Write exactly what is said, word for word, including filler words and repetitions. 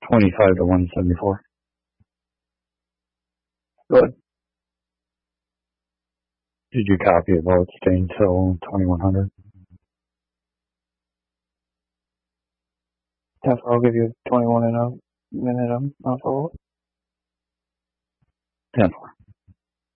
twenty-five to one seventy-four. Go ahead. Did you copy it while it's staying till twenty-one hundred? Yes, I'll give you twenty-one in a minute. I'm, I'll follow. ten four.